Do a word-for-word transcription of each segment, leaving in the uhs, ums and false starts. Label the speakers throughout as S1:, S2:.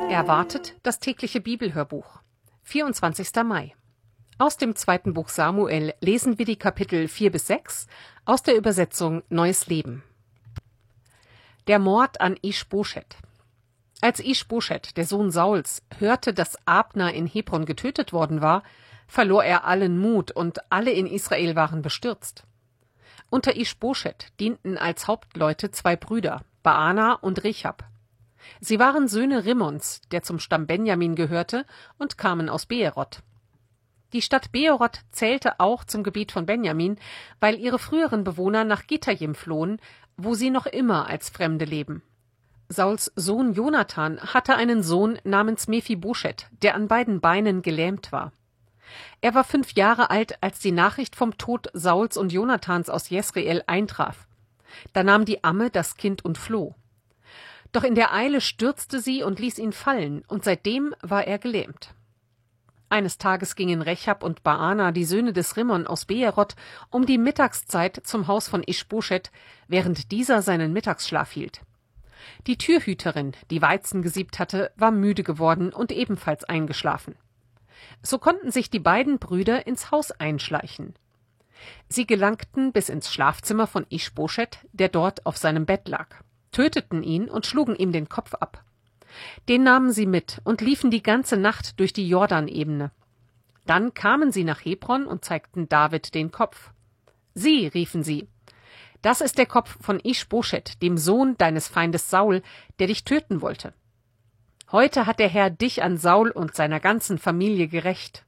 S1: Erwartet das tägliche Bibelhörbuch. vierundzwanzigster Mai. Aus dem zweiten Buch Samuel lesen wir die Kapitel vier bis sechs aus der Übersetzung Neues Leben. Der Mord an Isch-Boschet. Als Isch-Boschet, der Sohn Sauls, hörte, dass Abner in Hebron getötet worden war, verlor er allen Mut und alle in Israel waren bestürzt. Unter Isch-Boschet dienten als Hauptleute zwei Brüder, Baana und Rechab. Sie waren Söhne Rimmons, der zum Stamm Benjamin gehörte, und kamen aus Beeroth. Die Stadt Beeroth zählte auch zum Gebiet von Benjamin, weil ihre früheren Bewohner nach Gittajim flohen, wo sie noch immer als Fremde leben. Sauls Sohn Jonathan hatte einen Sohn namens Mephiboschet, der an beiden Beinen gelähmt war. Er war fünf Jahre alt, als die Nachricht vom Tod Sauls und Jonathans aus Jesreel eintraf. Da nahm die Amme das Kind und floh. Doch in der Eile stürzte sie und ließ ihn fallen, und seitdem war er gelähmt. Eines Tages gingen Rechab und Baana, die Söhne des Rimmon aus Beeroth, um die Mittagszeit zum Haus von Isch-Boschet, während dieser seinen Mittagsschlaf hielt. Die Türhüterin, die Weizen gesiebt hatte, war müde geworden und ebenfalls eingeschlafen. So konnten sich die beiden Brüder ins Haus einschleichen. Sie gelangten bis ins Schlafzimmer von Isch-Boschet, der dort auf seinem Bett lag, töteten ihn und schlugen ihm den Kopf ab. Den nahmen sie mit und liefen die ganze Nacht durch die Jordanebene. Dann kamen sie nach Hebron und zeigten David den Kopf. »Sieh«, riefen sie, »das ist der Kopf von Isch-Boschet, dem Sohn deines Feindes Saul, der dich töten wollte. Heute hat der Herr dich an Saul und seiner ganzen Familie gerächt.«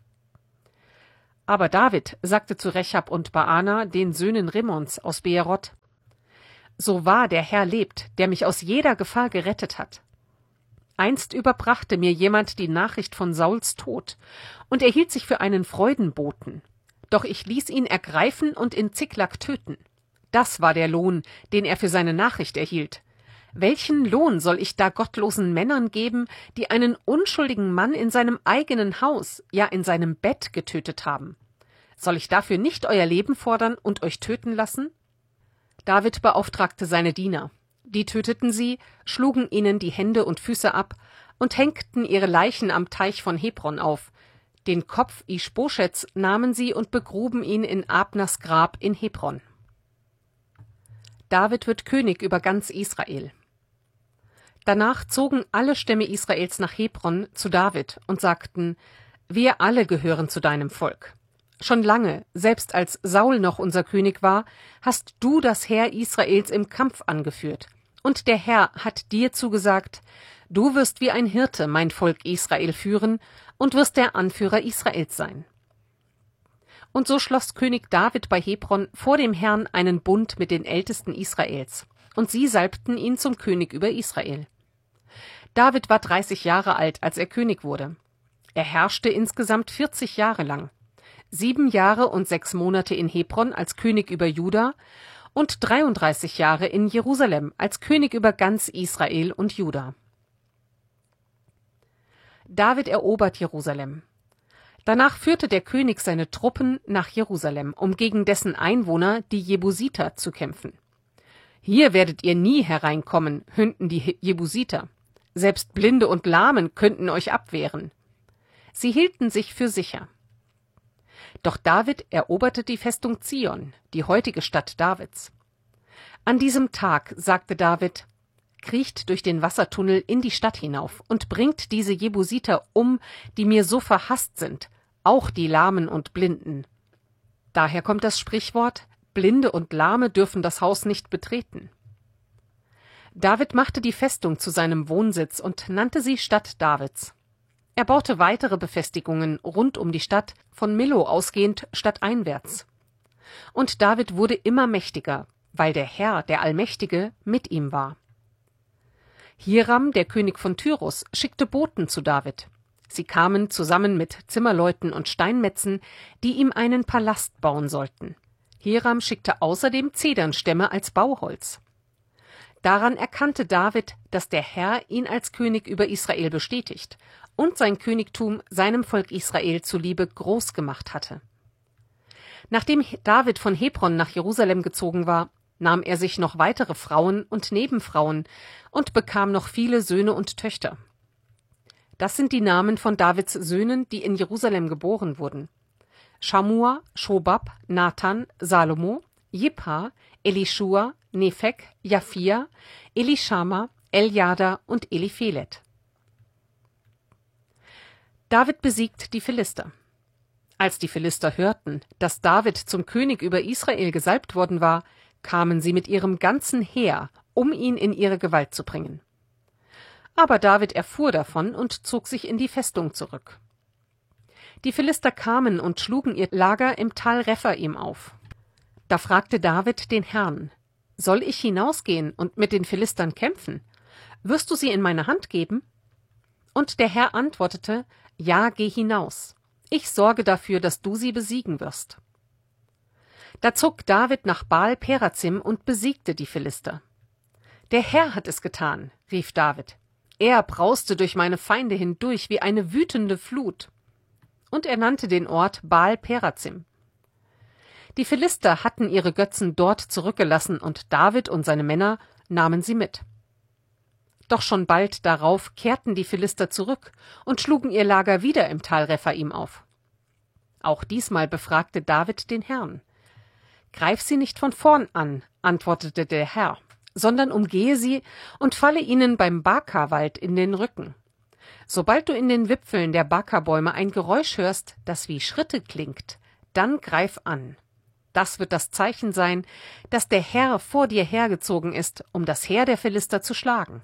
S1: Aber David sagte zu Rechab und Baana, den Söhnen Rimmons aus Beeroth: »So wahr der Herr lebt, der mich aus jeder Gefahr gerettet hat. Einst überbrachte mir jemand die Nachricht von Sauls Tod und er hielt sich für einen Freudenboten. Doch ich ließ ihn ergreifen und in Ziklag töten. Das war der Lohn, den er für seine Nachricht erhielt. Welchen Lohn soll ich da gottlosen Männern geben, die einen unschuldigen Mann in seinem eigenen Haus, ja in seinem Bett getötet haben? Soll ich dafür nicht euer Leben fordern und euch töten lassen?« David beauftragte seine Diener. Die töteten sie, schlugen ihnen die Hände und Füße ab und hängten ihre Leichen am Teich von Hebron auf. Den Kopf Isch-Boschets nahmen sie und begruben ihn in Abners Grab in Hebron. David wird König über ganz Israel. Danach zogen alle Stämme Israels nach Hebron zu David und sagten: »Wir alle gehören zu deinem Volk. Schon lange, selbst als Saul noch unser König war, hast du das Heer Israels im Kampf angeführt. Und der Herr hat dir zugesagt: Du wirst wie ein Hirte mein Volk Israel führen und wirst der Anführer Israels sein.« Und so schloss König David bei Hebron vor dem Herrn einen Bund mit den Ältesten Israels, und sie salbten ihn zum König über Israel. David war dreißig Jahre alt, als er König wurde. Er herrschte insgesamt vierzig Jahre lang. Sieben Jahre und sechs Monate in Hebron als König über Juda und dreiunddreißig Jahre in Jerusalem als König über ganz Israel und Juda. David erobert Jerusalem. Danach führte der König seine Truppen nach Jerusalem, um gegen dessen Einwohner, die Jebusiter, zu kämpfen. »Hier werdet ihr nie hereinkommen«, höhnten die Jebusiter. »Selbst Blinde und Lahmen könnten euch abwehren.« Sie hielten sich für sicher. Doch David eroberte die Festung Zion, die heutige Stadt Davids. An diesem Tag sagte David: »Kriecht durch den Wassertunnel in die Stadt hinauf und bringt diese Jebusiter um, die mir so verhasst sind, auch die Lahmen und Blinden.« Daher kommt das Sprichwort: Blinde und Lahme dürfen das Haus nicht betreten. David machte die Festung zu seinem Wohnsitz und nannte sie Stadt Davids. Er baute weitere Befestigungen rund um die Stadt, von Millo ausgehend stadteinwärts. Und David wurde immer mächtiger, weil der Herr, der Allmächtige, mit ihm war. Hiram, der König von Tyrus, schickte Boten zu David. Sie kamen zusammen mit Zimmerleuten und Steinmetzen, die ihm einen Palast bauen sollten. Hiram schickte außerdem Zedernstämme als Bauholz. Daran erkannte David, dass der Herr ihn als König über Israel bestätigt und sein Königtum seinem Volk Israel zuliebe groß gemacht hatte. Nachdem David von Hebron nach Jerusalem gezogen war, nahm er sich noch weitere Frauen und Nebenfrauen und bekam noch viele Söhne und Töchter. Das sind die Namen von Davids Söhnen, die in Jerusalem geboren wurden: Schamua, Schobab, Nathan, Salomo, Jipha, Elischua, Nephek, Japhia, Elischama, Eljada und Eliphelet. David besiegt die Philister. Als die Philister hörten, dass David zum König über Israel gesalbt worden war, kamen sie mit ihrem ganzen Heer, um ihn in ihre Gewalt zu bringen. Aber David erfuhr davon und zog sich in die Festung zurück. Die Philister kamen und schlugen ihr Lager im Tal Rephaim auf. Da fragte David den Herrn: Soll ich hinausgehen und mit den Philistern kämpfen? Wirst du sie in meine Hand geben? Und der Herr antwortete: Ja, geh hinaus. Ich sorge dafür, dass du sie besiegen wirst. Da zog David nach Baal-Perazim und besiegte die Philister. Der Herr hat es getan, rief David. Er brauste durch meine Feinde hindurch wie eine wütende Flut. Und er nannte den Ort Baal-Perazim. Die Philister hatten ihre Götzen dort zurückgelassen, und David und seine Männer nahmen sie mit. Doch schon bald darauf kehrten die Philister zurück und schlugen ihr Lager wieder im Tal Rephaim auf. Auch diesmal befragte David den Herrn. »Greif sie nicht von vorn an«, antwortete der Herr, »sondern umgehe sie und falle ihnen beim Baka-Wald in den Rücken. Sobald du in den Wipfeln der Baka-Bäume ein Geräusch hörst, das wie Schritte klingt, dann greif an. Das wird das Zeichen sein, dass der Herr vor dir hergezogen ist, um das Heer der Philister zu schlagen.«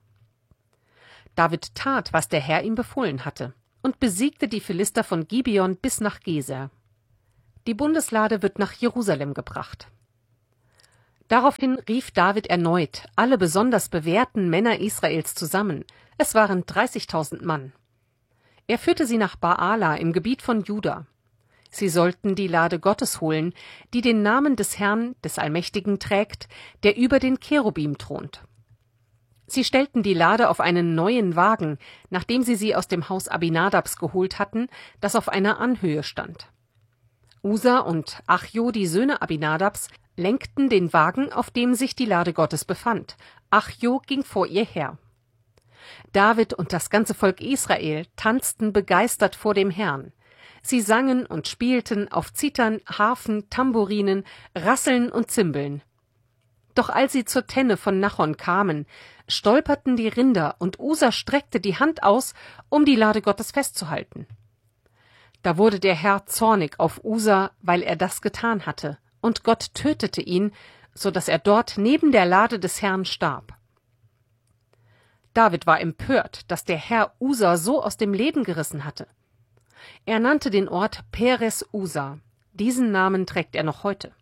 S1: David tat, was der Herr ihm befohlen hatte, und besiegte die Philister von Gibeon bis nach Geser. Die Bundeslade wird nach Jerusalem gebracht. Daraufhin rief David erneut alle besonders bewährten Männer Israels zusammen. Es waren dreißigtausend Mann. Er führte sie nach Baala im Gebiet von Juda. Sie sollten die Lade Gottes holen, die den Namen des Herrn, des Allmächtigen, trägt, der über den Cherubim thront. Sie stellten die Lade auf einen neuen Wagen, nachdem sie sie aus dem Haus Abinadabs geholt hatten, das auf einer Anhöhe stand. Usa und Achjo, die Söhne Abinadabs, lenkten den Wagen, auf dem sich die Lade Gottes befand. Achjo ging vor ihr her. David und das ganze Volk Israel tanzten begeistert vor dem Herrn. Sie sangen und spielten auf Zithern, Harfen, Tamburinen, Rasseln und Zimbeln. Doch als sie zur Tenne von Nachon kamen, stolperten die Rinder, und Usa streckte die Hand aus, um die Lade Gottes festzuhalten. Da wurde der Herr zornig auf Usa, weil er das getan hatte, und Gott tötete ihn, so dass er dort neben der Lade des Herrn starb. David war empört, dass der Herr Usa so aus dem Leben gerissen hatte. Er nannte den Ort Peres Usa. Diesen Namen trägt er noch heute.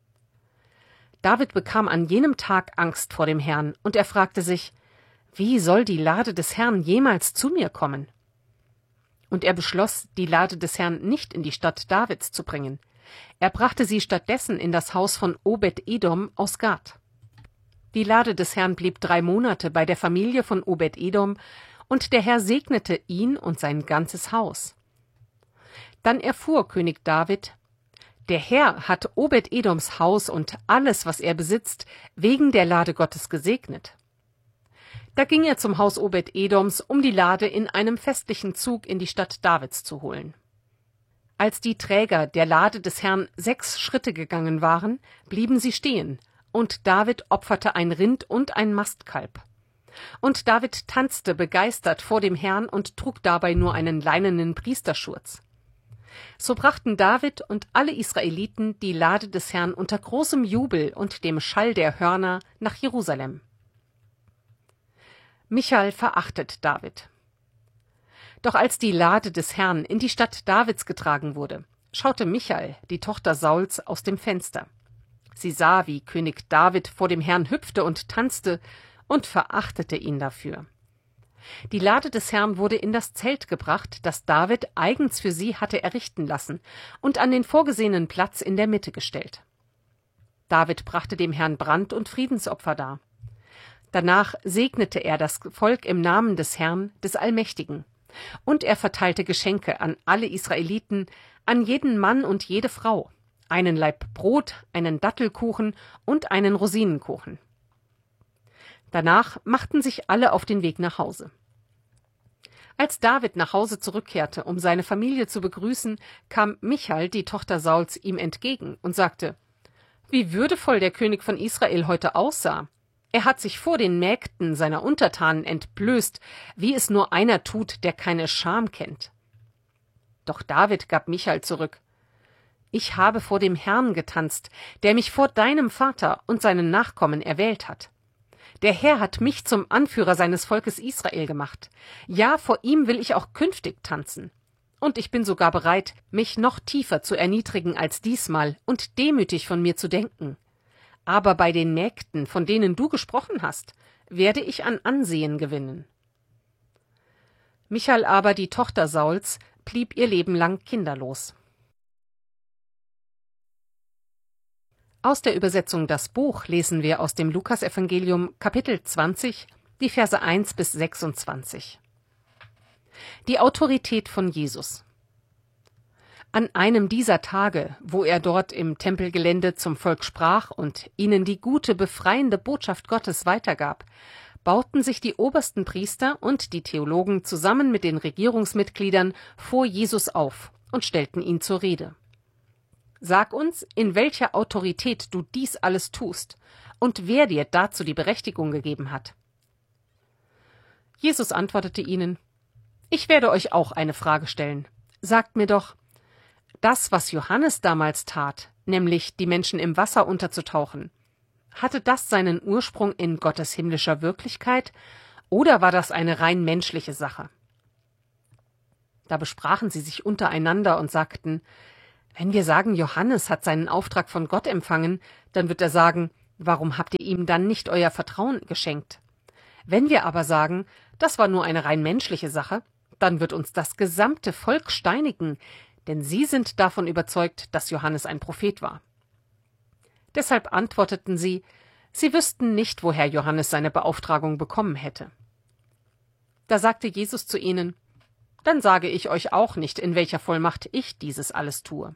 S1: David bekam an jenem Tag Angst vor dem Herrn, und er fragte sich: Wie soll die Lade des Herrn jemals zu mir kommen? Und er beschloss, die Lade des Herrn nicht in die Stadt Davids zu bringen. Er brachte sie stattdessen in das Haus von Obed-Edom aus Gat. Die Lade des Herrn blieb drei Monate bei der Familie von Obed-Edom, und der Herr segnete ihn und sein ganzes Haus. Dann erfuhr König David: Der Herr hat Obed-Edoms Haus und alles, was er besitzt, wegen der Lade Gottes gesegnet. Da ging er zum Haus Obed-Edoms, um die Lade in einem festlichen Zug in die Stadt Davids zu holen. Als die Träger der Lade des Herrn sechs Schritte gegangen waren, blieben sie stehen, und David opferte ein Rind und ein Mastkalb. Und David tanzte begeistert vor dem Herrn und trug dabei nur einen leinenen Priesterschurz. So brachten David und alle Israeliten die Lade des Herrn unter großem Jubel und dem Schall der Hörner nach Jerusalem. Michal verachtet David. Doch als die Lade des Herrn in die Stadt Davids getragen wurde, schaute Michal, die Tochter Sauls, aus dem Fenster. Sie sah, wie König David vor dem Herrn hüpfte und tanzte, und verachtete ihn dafür. Die Lade des Herrn wurde in das Zelt gebracht, das David eigens für sie hatte errichten lassen, und an den vorgesehenen Platz in der Mitte gestellt. David brachte dem Herrn Brand- und Friedensopfer dar. Danach segnete er das Volk im Namen des Herrn, des Allmächtigen. Und er verteilte Geschenke an alle Israeliten, an jeden Mann und jede Frau, einen Laib Brot, einen Dattelkuchen und einen Rosinenkuchen. Danach machten sich alle auf den Weg nach Hause. Als David nach Hause zurückkehrte, um seine Familie zu begrüßen, kam Michal, die Tochter Sauls, ihm entgegen und sagte: »Wie würdevoll der König von Israel heute aussah! Er hat sich vor den Mägden seiner Untertanen entblößt, wie es nur einer tut, der keine Scham kennt.« Doch David gab Michal zurück: »Ich habe vor dem Herrn getanzt, der mich vor deinem Vater und seinen Nachkommen erwählt hat. Der Herr hat mich zum Anführer seines Volkes Israel gemacht. Ja, vor ihm will ich auch künftig tanzen. Und ich bin sogar bereit, mich noch tiefer zu erniedrigen als diesmal und demütig von mir zu denken. Aber bei den Mägden, von denen du gesprochen hast, werde ich an Ansehen gewinnen.« Michal aber, die Tochter Sauls, blieb ihr Leben lang kinderlos. Aus der Übersetzung Das Buch lesen wir aus dem Lukasevangelium Kapitel zwanzig, die Verse eins bis sechsundzwanzig. Die Autorität von Jesus. An einem dieser Tage, wo er dort im Tempelgelände zum Volk sprach und ihnen die gute, befreiende Botschaft Gottes weitergab, bauten sich die obersten Priester und die Theologen zusammen mit den Regierungsmitgliedern vor Jesus auf und stellten ihn zur Rede. »Sag uns, in welcher Autorität du dies alles tust und wer dir dazu die Berechtigung gegeben hat.« Jesus antwortete ihnen: »Ich werde euch auch eine Frage stellen. Sagt mir doch, das, was Johannes damals tat, nämlich die Menschen im Wasser unterzutauchen, hatte das seinen Ursprung in Gottes himmlischer Wirklichkeit oder war das eine rein menschliche Sache?« Da besprachen sie sich untereinander und sagten: »Wenn wir sagen, Johannes hat seinen Auftrag von Gott empfangen, dann wird er sagen, warum habt ihr ihm dann nicht euer Vertrauen geschenkt? Wenn wir aber sagen, das war nur eine rein menschliche Sache, dann wird uns das gesamte Volk steinigen, denn sie sind davon überzeugt, dass Johannes ein Prophet war.« Deshalb antworteten sie, sie wüssten nicht, woher Johannes seine Beauftragung bekommen hätte. Da sagte Jesus zu ihnen: »Dann sage ich euch auch nicht, in welcher Vollmacht ich dieses alles tue.«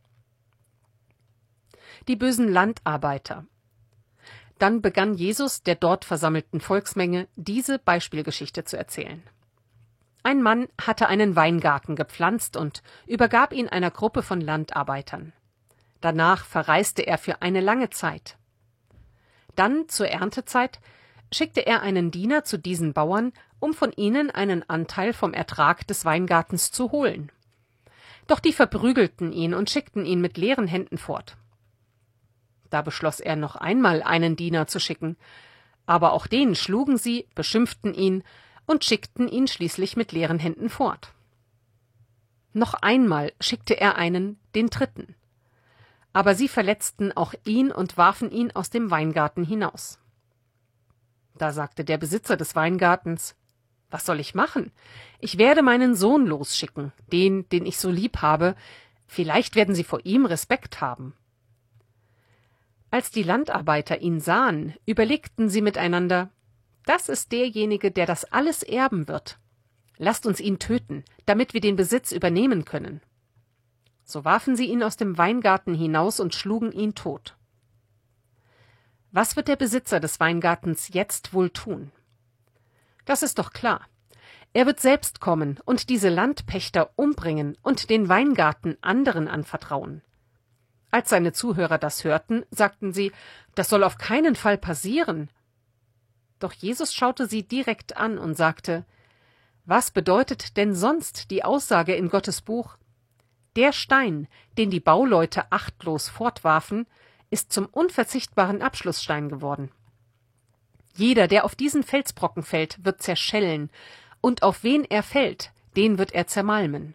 S1: Die bösen Landarbeiter. Dann begann Jesus, der dort versammelten Volksmenge, diese Beispielgeschichte zu erzählen. Ein Mann hatte einen Weingarten gepflanzt und übergab ihn einer Gruppe von Landarbeitern. Danach verreiste er für eine lange Zeit. Dann, zur Erntezeit, schickte er einen Diener zu diesen Bauern, um von ihnen einen Anteil vom Ertrag des Weingartens zu holen. Doch die verprügelten ihn und schickten ihn mit leeren Händen fort. Da beschloss er, noch einmal einen Diener zu schicken, aber auch den schlugen sie, beschimpften ihn und schickten ihn schließlich mit leeren Händen fort. Noch einmal schickte er einen, den dritten. Aber sie verletzten auch ihn und warfen ihn aus dem Weingarten hinaus. Da sagte der Besitzer des Weingartens: »Was soll ich machen? Ich werde meinen Sohn losschicken, den, den ich so lieb habe. Vielleicht werden sie vor ihm Respekt haben.« Als die Landarbeiter ihn sahen, überlegten sie miteinander: »Das ist derjenige, der das alles erben wird. Lasst uns ihn töten, damit wir den Besitz übernehmen können.« So warfen sie ihn aus dem Weingarten hinaus und schlugen ihn tot. Was wird der Besitzer des Weingartens jetzt wohl tun? Das ist doch klar. Er wird selbst kommen und diese Landpächter umbringen und den Weingarten anderen anvertrauen. Als seine Zuhörer das hörten, sagten sie: »Das soll auf keinen Fall passieren.« Doch Jesus schaute sie direkt an und sagte: »Was bedeutet denn sonst die Aussage in Gottes Buch? Der Stein, den die Bauleute achtlos fortwarfen, ist zum unverzichtbaren Abschlussstein geworden. Jeder, der auf diesen Felsbrocken fällt, wird zerschellen, und auf wen er fällt, den wird er zermalmen.«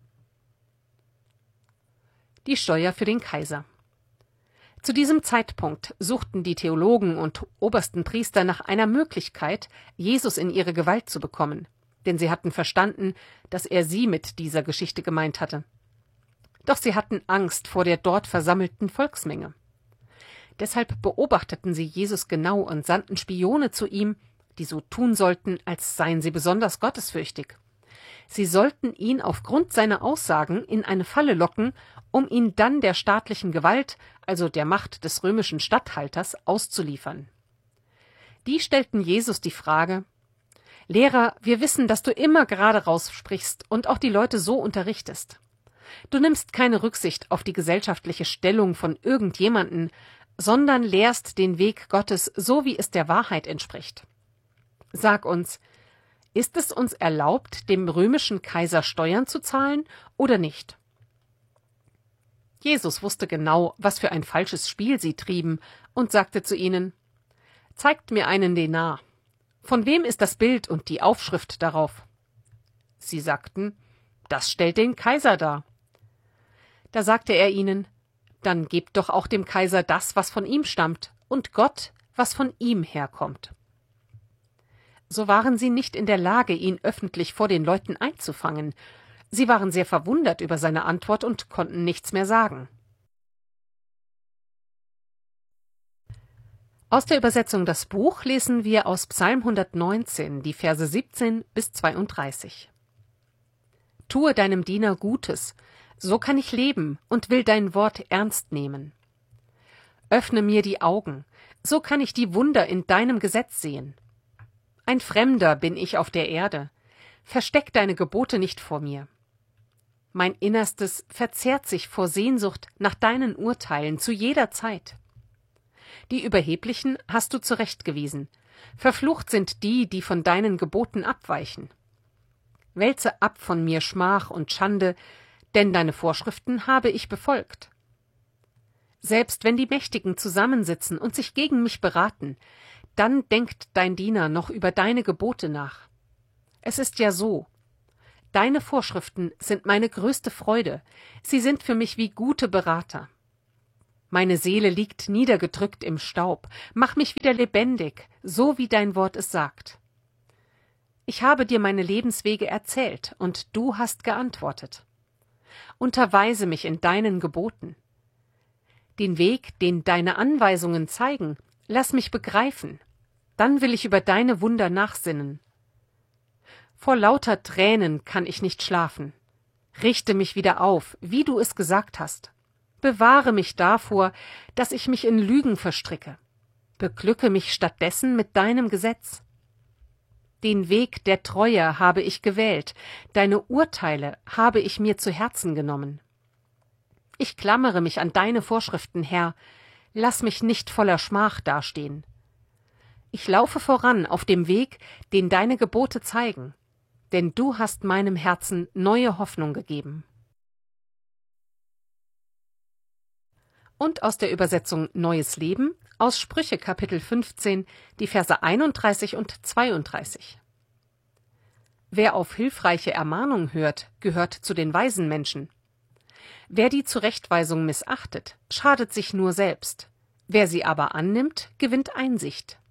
S1: Die Steuer für den Kaiser. Zu diesem Zeitpunkt suchten die Theologen und obersten Priester nach einer Möglichkeit, Jesus in ihre Gewalt zu bekommen, denn sie hatten verstanden, dass er sie mit dieser Geschichte gemeint hatte. Doch sie hatten Angst vor der dort versammelten Volksmenge. Deshalb beobachteten sie Jesus genau und sandten Spione zu ihm, die so tun sollten, als seien sie besonders gottesfürchtig. Sie sollten ihn aufgrund seiner Aussagen in eine Falle locken, um ihn dann der staatlichen Gewalt, also der Macht des römischen Statthalters, auszuliefern. Die stellten Jesus die Frage: Lehrer, wir wissen, dass du immer gerade raussprichst und auch die Leute so unterrichtest. Du nimmst keine Rücksicht auf die gesellschaftliche Stellung von irgendjemanden, sondern lehrst den Weg Gottes so, wie es der Wahrheit entspricht. Sag uns, ist es uns erlaubt, dem römischen Kaiser Steuern zu zahlen oder nicht? Jesus wusste genau, was für ein falsches Spiel sie trieben, und sagte zu ihnen: Zeigt mir einen Denar. Von wem ist das Bild und die Aufschrift darauf? Sie sagten: Das stellt den Kaiser dar. Da sagte er ihnen: Dann gebt doch auch dem Kaiser das, was von ihm stammt, und Gott, was von ihm herkommt. So waren sie nicht in der Lage, ihn öffentlich vor den Leuten einzufangen. Sie waren sehr verwundert über seine Antwort und konnten nichts mehr sagen. Aus der Übersetzung Das Buch lesen wir aus Psalm hundertneunzehn, die Verse siebzehn bis zweiunddreißig. Tue deinem Diener Gutes, so kann ich leben und will dein Wort ernst nehmen. Öffne mir die Augen, so kann ich die Wunder in deinem Gesetz sehen. Ein Fremder bin ich auf der Erde, versteck deine Gebote nicht vor mir. Mein Innerstes verzehrt sich vor Sehnsucht nach deinen Urteilen zu jeder Zeit. Die Überheblichen hast du zurechtgewiesen, verflucht sind die, die von deinen Geboten abweichen. Wälze ab von mir Schmach und Schande, denn deine Vorschriften habe ich befolgt. Selbst wenn die Mächtigen zusammensitzen und sich gegen mich beraten, dann denkt dein Diener noch über deine Gebote nach. Es ist ja so: Deine Vorschriften sind meine größte Freude, sie sind für mich wie gute Berater. Meine Seele liegt niedergedrückt im Staub, mach mich wieder lebendig, so wie dein Wort es sagt. Ich habe dir meine Lebenswege erzählt, und du hast geantwortet. Unterweise mich in deinen Geboten. Den Weg, den deine Anweisungen zeigen, lass mich begreifen, dann will ich über deine Wunder nachsinnen. Vor lauter Tränen kann ich nicht schlafen. Richte mich wieder auf, wie du es gesagt hast. Bewahre mich davor, dass ich mich in Lügen verstricke. Beglücke mich stattdessen mit deinem Gesetz. Den Weg der Treue habe ich gewählt, deine Urteile habe ich mir zu Herzen genommen. Ich klammere mich an deine Vorschriften, Herr, lass mich nicht voller Schmach dastehen. Ich laufe voran auf dem Weg, den deine Gebote zeigen, denn du hast meinem Herzen neue Hoffnung gegeben. Und aus der Übersetzung Neues Leben, aus Sprüche Kapitel fünfzehn, die Verse einunddreißig und zweiunddreißig. Wer auf hilfreiche Ermahnung hört, gehört zu den weisen Menschen. Wer die Zurechtweisung missachtet, schadet sich nur selbst. Wer sie aber annimmt, gewinnt Einsicht.